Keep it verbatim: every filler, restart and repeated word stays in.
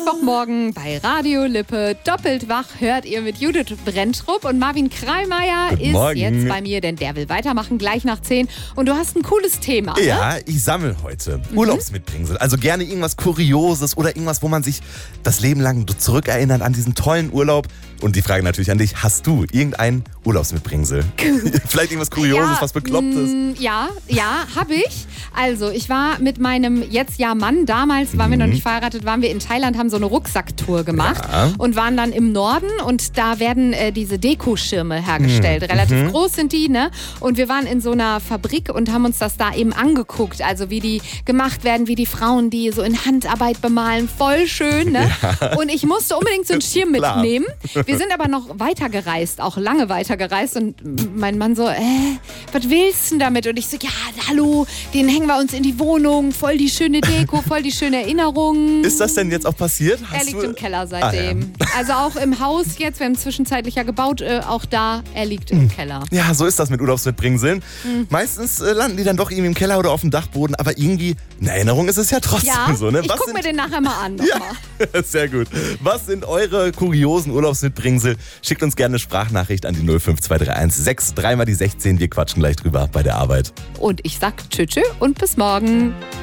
Mittwochmorgen bei Radio Lippe. Doppelt wach hört ihr mit Judith Brentrup und Marvin Kreimeier Guten ist Morgen. jetzt bei mir, denn der will weitermachen, gleich nach zehn. Und du hast ein cooles Thema. Ja, Ne? ich sammle heute Urlaubsmitbringsel. Also gerne irgendwas Kurioses oder irgendwas, wo man sich das Leben lang zurückerinnert an diesen tollen Urlaub. Und die Frage natürlich an dich, hast du irgendein Urlaubsmitbringsel? Vielleicht irgendwas Kurioses, Ja, was Beklopptes? mm, Ja, ja, habe ich. Also, ich war mit meinem jetzt ja Mann, damals waren wir noch nicht verheiratet, waren wir in Thailand, haben so eine Rucksacktour gemacht Ja. und waren dann im Norden und da werden äh, diese Dekoschirme hergestellt. Relativ groß sind die, ne? Und wir waren in so einer Fabrik und haben uns das da eben angeguckt, also wie die gemacht werden, wie die Frauen die so in Handarbeit bemalen. Voll schön, ne? Ja. Und ich musste unbedingt so einen Schirm Klar. mitnehmen. Wir sind aber noch weitergereist, auch lange weitergereist und mein Mann so, äh, was willst du denn damit? Und ich so, ja, hallo, den hängen wir uns in die Wohnung, voll die schöne Deko, voll die schöne Erinnerung. Ist das denn jetzt auch passiert? Er Hast liegt du... im Keller seitdem. Ah, ja. Also auch im Haus jetzt, wir haben zwischenzeitlich ja gebaut, äh, auch da, er liegt im Keller. Ja, so ist das mit Urlaubsmitbringseln. Meistens äh, landen die dann doch irgendwie im Keller oder auf dem Dachboden, aber irgendwie eine Erinnerung ist es ja trotzdem Ja, so. Ne? ich Was guck sind... mir den nachher mal an. Noch Ja, mal. sehr gut. Was sind eure kuriosen Urlaubsmitbringsel? Schickt uns gerne eine Sprachnachricht an die null fünf zwei drei eins sechs drei mal die sechzehn. Wir quatschen gleich drüber bei der Arbeit. Und ich sag tschö tschö und bis morgen.